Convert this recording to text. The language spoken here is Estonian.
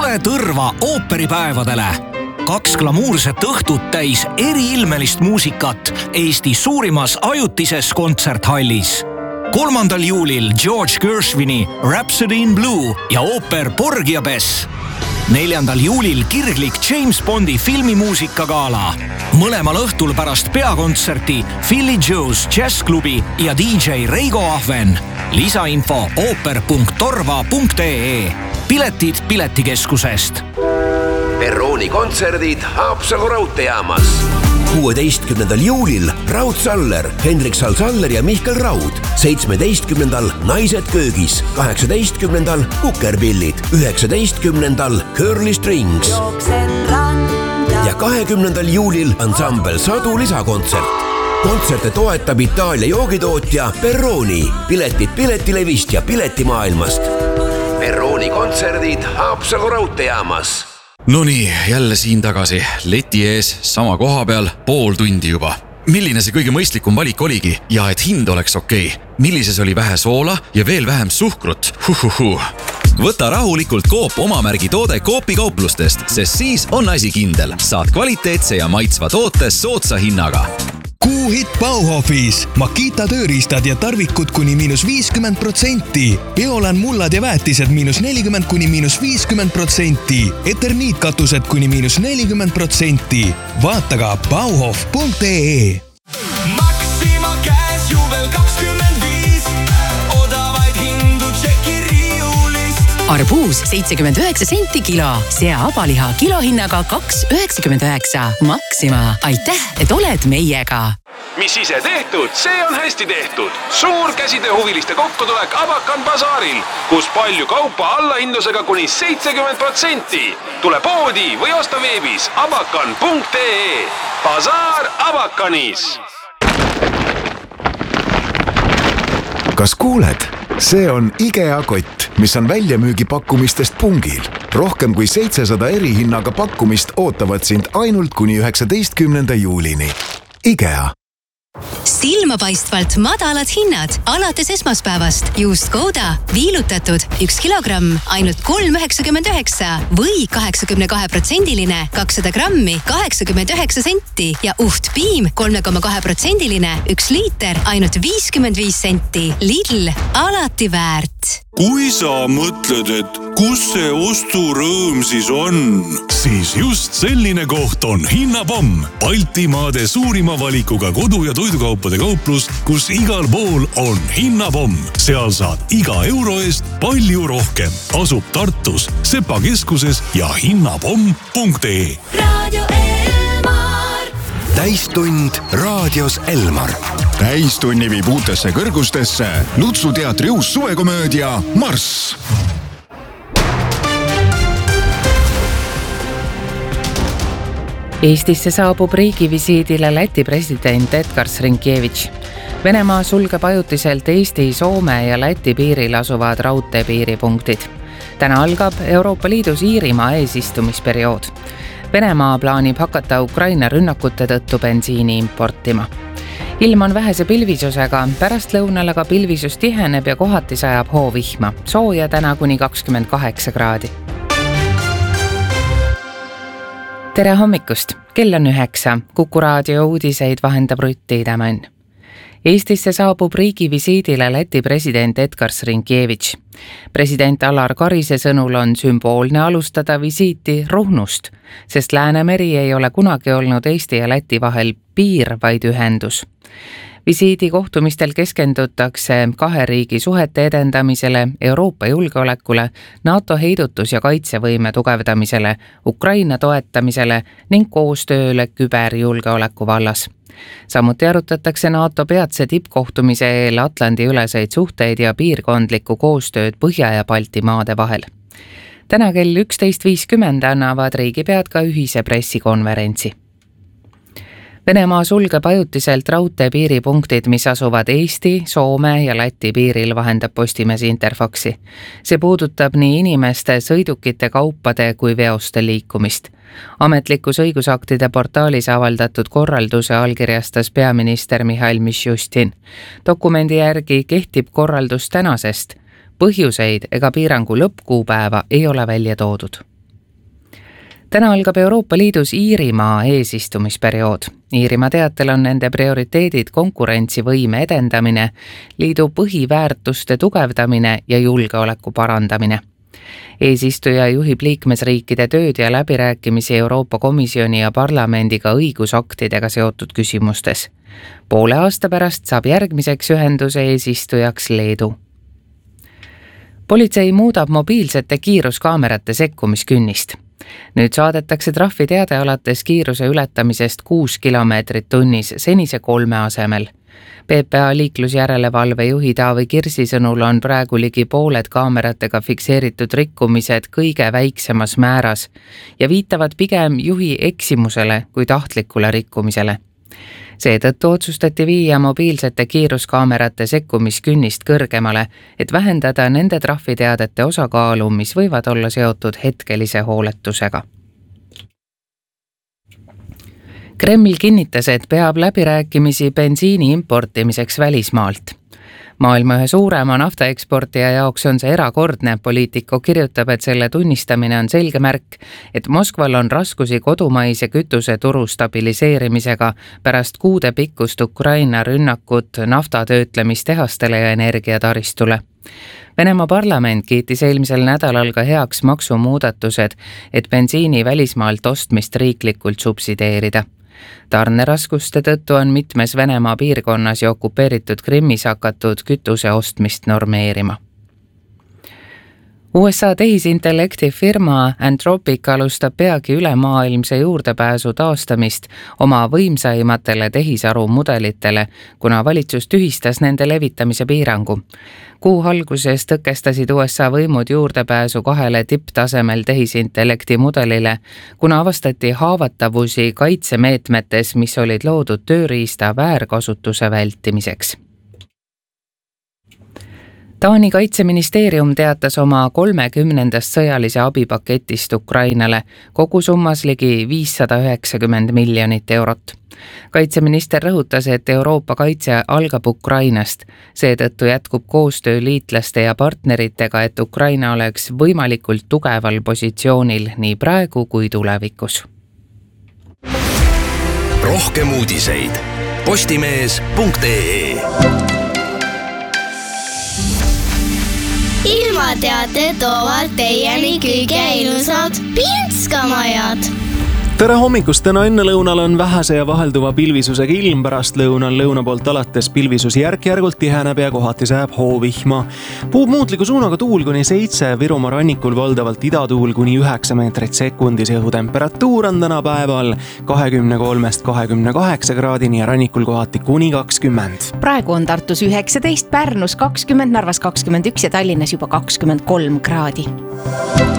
Tule tõrva ooperipäevadele. 2 glamuurset õhtut täis eriilmelist muusikat Eesti suurimas ajutises kontserthallis. 3. juulil George Gershwini Rhapsody in Blue ja ooper Porgy ja Bess. 4. juulil kirglik James Bondi filmimuusikagala. Mõlemal õhtul pärast peakontserti Philly Joe's Jazzklubi ja DJ Reigo Ahven. Lisainfo ooper.torva.ee. Piletid Piletikeskusest. Perrooni kontserdid Haapsalu raudteejaamas. 16. juulil Raud Saller, Hendrik Sal-Saller ja Mihkel Raud. 17. Naised köögis. 18. Kukerpillid. 19. Curly Strings. Ja 20. juulil ansambel Sadu lisakontsert. Kontserte toetab Itaalia joogitootja Perrooni. Piletid Piletilevist ja Piletimaailmast. Perrooni kontserdid Haapsalu raudteejaamas. Nonii, jälle siin tagasi. Leti ees, sama koha peal, pool tundi juba. Milline see kõige mõistlikum valik oligi ja et hind oleks okei? Millises oli vähe soola ja veel vähem suhkrut? Võta rahulikult Coop omamärgi toode Coopi kauplustest, sest siis on asi kindel. Saad kvaliteetse ja maitsva toote soodsa hinnaga. Kuuhitt Bauhofis. Makita tööriistad ja tarvikud kuni -50%. Biolan mullad ja väetised -40% kuni -50%. Eterniitkatused kuni -40%. Vaata ka bauhof.ee. Maxima käes juubel 25. Odavaid hindu tšeki riiulist. Arbuus 79 senti kilo. Sea abaliha kilohinnaga 2,99. Maxima. Aitäh, et oled meiega. Mis ise tehtud, see on hästi tehtud. Suur käsitööhuviliste kokkutulek Abakan basaaril, kus palju kaupa allahindlusega kuni 70%. Tule poodi või osta veebis abakan.ee. Basaar Abakanis. Kas kuuled? See on IKEA kott, mis on väljamüügipakkumistest pungil. Rohkem kui 700 erihinnaga pakkumist ootavad sind ainult kuni 19. juulini. IKEA. Silmapaistvalt madalad hinnad alates esmaspäevast. Juust Gouda viilutatud 1 kilogramm ainult 3,99 või 82%-line 200 grammi 89 senti ja Uht piim 3,2%-line 1 liiter ainult 55 senti. Lidl, alati väärt. Kui sa mõtled, et kus see osturõõm siis on, siis just selline koht on Hinnapomm. Baltimaade suurima valikuga kodu- ja toidukaupade kauplus, kus igal pool on Hinnapomm. Seal saad iga euro eest palju rohkem. Asub Tartus, Sepa keskuses ja hinnapomm.ee. Radio Elmar. Täistund raadios Elmar. Täistunni viib uutesse kõrgustesse Lutsu teatri uus suvekomöödia Marss. Eestisse saabub riigivisiidile Läti president Edgars Rinkevitš. Venemaa sulgeb ajutiselt Eesti, Soome ja Läti piiril asuvad raudteepiiripunktid. Täna algab Euroopa Liidus Iirimaa eesistumisperiood. Venemaa plaanib hakata Ukraina rünnakute tõttu bensiini importima. Ilm on vähese pilvisusega, pärast lõunal aga pilvisus tiheneb ja kohati sajab hoovihma. Sooja täna kuni 28 kraadi. Tere hommikust! Kell on 9. Kuku raadio uudiseid vahendab Rutti Idamann. Eestisse saabub riigivisiidile Läti president Edgars Rinkevitš. President Alar Karise sõnul on sümboolne alustada visiiti Ruhnust, sest Läänemeri ei ole kunagi olnud Eesti ja Läti vahel piir, vaid ühendus. Visiidi kohtumistel keskendutakse 2 riigi suhete edendamisele, Euroopa julgeolekule, NATO heidutus- ja kaitsevõime tugevdamisele, Ukraina toetamisele ning koostööle küberjulgeoleku vallas. Samuti arutatakse NATO peatse tippkohtumise eel Atlandi üleseid suhteid ja piirkondlikku koostööd Põhja- ja Baltimaade vahel. Täna kell 11.50 annavad riigipead ka ühise pressikonverentsi. Venemaa sulgeb ajutiselt raudteepiiripunktid, mis asuvad Eesti, Soome ja Läti piiril, vahendab Postimees Interfaxi. See puudutab nii inimeste, sõidukite, kaupade kui veoste liikumist. Ametlikus õigusaktide portaalis avaldatud korralduse allkirjastas peaminister Mihhail Mišustin. Dokumendi järgi kehtib korraldus tänasest. Põhjuseid ega piirangu lõppkuupäeva ei ole välja toodud. Täna algab Euroopa Liidus Iirimaa eesistumisperiood. Iirimaa teatel on nende prioriteedid konkurentsivõime edendamine, liidu põhiväärtuste tugevdamine ja julgeoleku parandamine. Eesistuja juhib liikmesriikide tööd ja läbirääkimisi Euroopa Komisjoni ja parlamendiga õigusaktidega seotud küsimustes. Poole aasta pärast saab järgmiseks ühenduse eesistujaks Leedu. Politsei muudab mobiilsete kiiruskaamerate sekkumiskünnist. Nüüd saadetakse trahviteade alates kiiruse ületamisest 6 kilomeetrit tunnis senise 3 asemel. PPA liiklusjärelevalve juhi Taavi Kirsi sõnul on praegu ligi pooled kaameratega fikseeritud rikkumised kõige väiksemas määras ja viitavad pigem juhi eksimusele kui tahtlikule rikkumisele. Seetõttu otsustati viia mobiilsete kiiruskaamerate sekkumiskünnist kõrgemale, et vähendada nende trahviteadete osakaalu, mis võivad olla seotud hetkelise hooletusega. Kreml kinnitas, et peab läbirääkimisi bensiini importimiseks välismaalt. Maailma ühe suurema naftaeksportija jaoks on see erakordne. Poliitiku kirjutab, et selle tunnistamine on selge märk, et Moskval on raskusi kodumaise kütuse turu stabiliseerimisega pärast kuude pikkust Ukraina rünnakut naftatöötlemistehastele ja energiataristule. Venemaa parlament kiitis eelmisel nädalal ka heaks maksumuudatused, et bensiini välismaalt ostmist riiklikult subsideerida. Tarneraskuste tõttu on mitmes Venemaa piirkonnas ja okupeeritud Krimmis hakatud kütuse ostmist normeerima. USA tehisintellekti firma Anthropic alustab peagi ülemaailmse juurdepääsu taastamist oma võimsaimatele tehisarumudelitele, kuna valitsus tühistas nende levitamise piirangu. Kuu alguses tõkestasid USA võimud juurdepääsu 2 tipptasemel tehisintellekti mudelile, kuna avastati haavatavusi kaitsemeetmetes, mis olid loodud tööriista väärkasutuse vältimiseks. Taani kaitseministeerium teatas oma 30. sõjalise abipaketist Ukrainale kogusummas ligi 590 miljonit eurot. Kaitseminister rõhutas, et Euroopa kaitse algab Ukrainast. Seetõttu jätkub koostöö liitlaste ja partneritega, et Ukraina oleks võimalikult tugeval positsioonil nii praegu kui tulevikus. Rohkem uudiseid postimees.ee. Ilmateate toovad teieni kõige ilusad Pinskamajad. Tere hommikust! Täna ennelõunal on vähese ja vahelduva pilvisusega ilm, pärast lõunal lõuna poolt alates pilvisus järk-järgult tiheneb ja kohati sajab hoovihma. Puhub muutliku suunaga tuul kuni 7, Virumaa rannikul valdavalt idatuul kuni 9 meetrit sekundis. Õhutemperatuur on täna päeval 23-28 kraadini ja rannikul kohati kuni 20. Praegu on Tartus 19, Pärnus 20, Narvas 21 ja Tallinnas juba 23 kraadi.